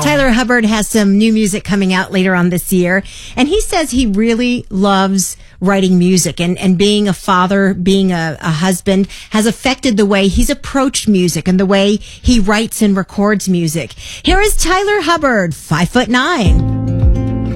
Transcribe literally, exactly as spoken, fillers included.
Tyler Hubbard has some new music coming out later on this year. And he says he really loves writing music, and, and being a father, being a, a husband has affected the way he's approached music and the way he writes and records music. Here is Tyler Hubbard, five foot nine.